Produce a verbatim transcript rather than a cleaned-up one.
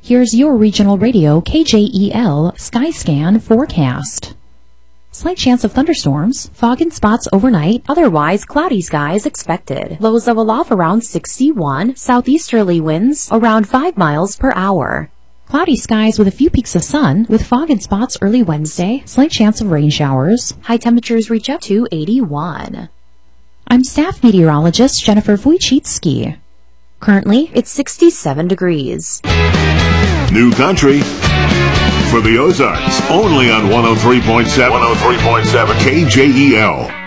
Here's your regional radio K J E L Skyscan forecast. Slight chance of thunderstorms, fog and spots overnight, otherwise cloudy skies expected. Lows level off around sixty-one, southeasterly winds around five miles per hour. Cloudy skies with a few peaks of sun, with fog and spots early Wednesday, slight chance of rain showers. High temperatures reach up to eighty-one. I'm staff meteorologist Jennifer Wojcicki. Currently, it's sixty-seven degrees. New country for the Ozarks, only on one oh three point seven, one oh three point seven K J E L.